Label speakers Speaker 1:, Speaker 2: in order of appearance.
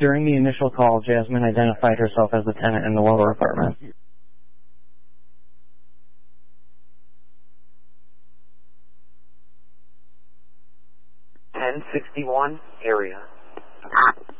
Speaker 1: During the initial call, Jasmine identified herself as the tenant in the lower apartment.
Speaker 2: 1061 area.